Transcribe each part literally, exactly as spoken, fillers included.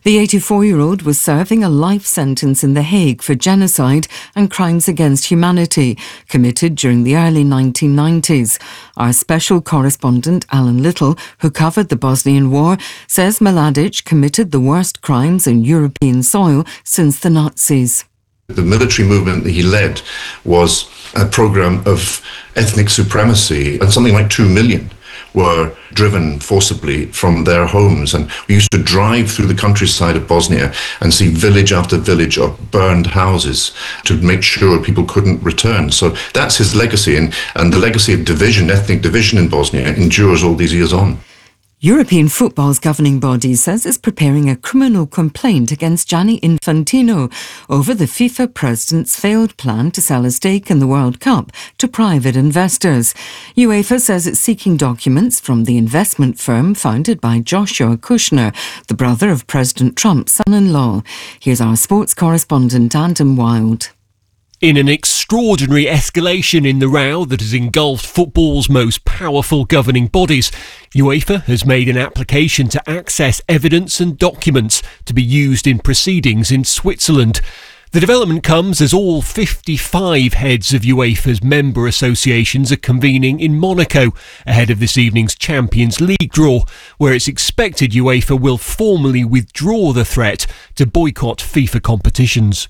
The eighty-four-year-old was serving a life sentence in The Hague for genocide and crimes against humanity committed during the early nineteen nineties. Our special correspondent Alan Little, who covered the Bosnian War, says Mladic committed the worst crimes on European soil since the Nazis. The military movement that he led was a program of ethnic supremacy, and something like two million were driven forcibly from their homes. And we used to drive through the countryside of Bosnia and see village after village of burned houses to make sure people couldn't return. So that's his legacy, and, and the legacy of division, ethnic division in Bosnia, endures all these years on. European football's governing body says it's preparing a criminal complaint against Gianni Infantino over the FIFA president's failed plan to sell a stake in the World Cup to private investors. UEFA says it's seeking documents from the investment firm founded by Joshua Kushner, the brother of President Trump's son-in-law. Here's our sports correspondent, Adam Wilde. In an extraordinary escalation in the row that has engulfed football's most powerful governing bodies, UEFA has made an application to access evidence and documents to be used in proceedings in Switzerland. The development comes as all fifty-five heads of UEFA's member associations are convening in Monaco ahead of this evening's Champions League draw, where it's expected UEFA will formally withdraw the threat to boycott FIFA competitions.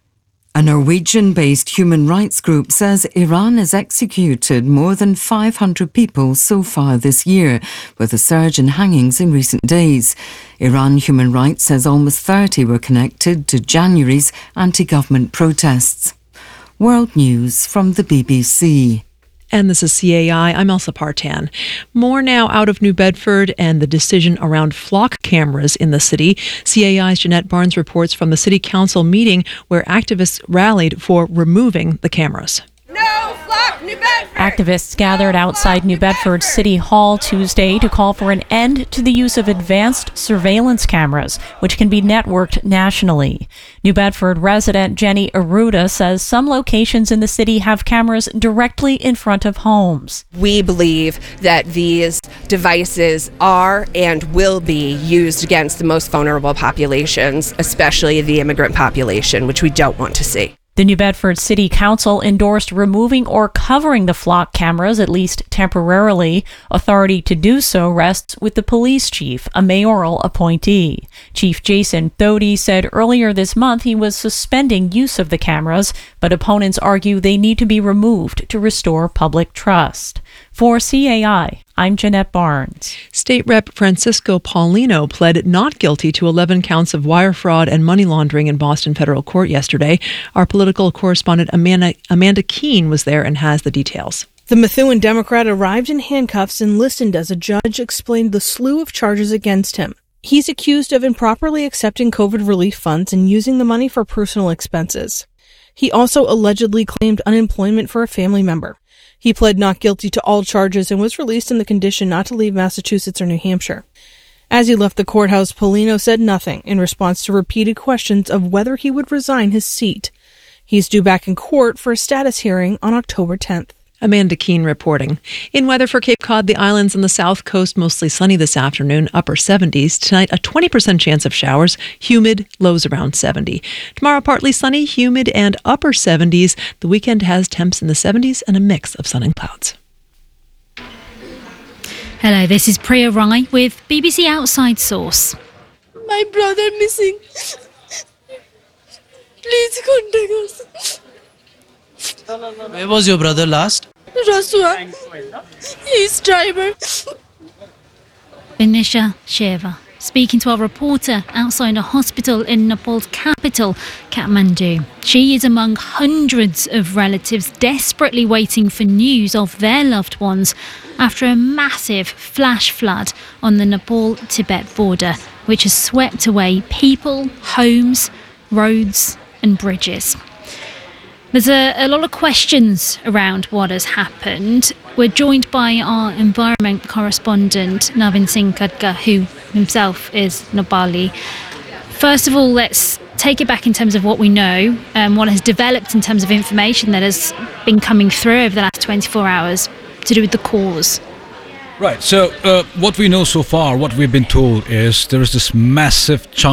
A Norwegian-based human rights group says Iran has executed more than five hundred people so far this year, with a surge in hangings in recent days. Iran Human Rights says almost thirty were connected to January's anti-government protests. World News from the B B C. And this is C A I. I'm Elsa Partan. More now out of New Bedford and the decision around flock cameras in the city. C A I's Jeanette Barnes reports from the City Council meeting where activists rallied for removing the cameras. No flock, New Bedford! Activists gathered outside New Bedford City Hall Tuesday to call for an end to the use of advanced surveillance cameras, which can be networked nationally. New Bedford resident Jenny Aruda says some locations in the city have cameras directly in front of homes. We believe that these devices are and will be used against the most vulnerable populations, especially the immigrant population, which we don't want to see. The New Bedford City Council endorsed removing or covering the flock cameras, at least temporarily. Authority to do so rests with the police chief, a mayoral appointee. Chief Jason Thody said earlier this month he was suspending use of the cameras, but opponents argue they need to be removed to restore public trust. For C A I, I'm Jeanette Barnes. State Rep Francisco Paulino pled not guilty to eleven counts of wire fraud and money laundering in Boston federal court yesterday. Our political correspondent Amanda, Amanda Keene was there and has the details. The Methuen Democrat arrived in handcuffs and listened as a judge explained the slew of charges against him. He's accused of improperly accepting COVID relief funds and using the money for personal expenses. He also allegedly claimed unemployment for a family member. He pled not guilty to all charges and was released on the condition not to leave Massachusetts or New Hampshire. As he left the courthouse, Paulino said nothing in response to repeated questions of whether he would resign his seat. He's due back in court for a status hearing on October tenth. Amanda Keene reporting. In weather for Cape Cod, the islands and the south coast, mostly sunny this afternoon, upper seventies. Tonight, a twenty percent chance of showers, humid, lows around seventy. Tomorrow, partly sunny, humid, and upper seventies. The weekend has temps in the seventies and a mix of sun and clouds. Hello, this is Priya Rai with B B C Outside Source. My brother missing. Please contact us. Where was your brother last? Rasua. He's driver. Vinisha Sheva speaking to our reporter outside a hospital in Nepal's capital, Kathmandu. She is among hundreds of relatives desperately waiting for news of their loved ones after a massive flash flood on the Nepal-Tibet border, which has swept away people, homes, roads and bridges. There's a, a lot of questions around what has happened. We're joined by our environment correspondent, Navin Singh Khadka, who himself is Nepali. First of all, let's take it back in terms of what we know and what has developed in terms of information that has been coming through over the last twenty-four hours to do with the cause. Right, so uh, what we know so far, what we've been told is there is this massive chunk